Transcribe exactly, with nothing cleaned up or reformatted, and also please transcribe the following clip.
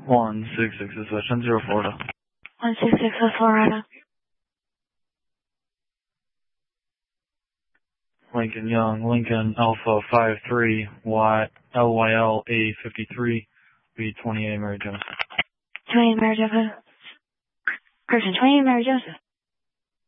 one six six is ten zero Florida. one six six is Florida. Lincoln Young, Lincoln Alpha five three, Y, L Y L A fifty-three, B twenty-eight Mary Joseph. twenty-eight Mary Joseph. Person twenty-eight Mary Joseph.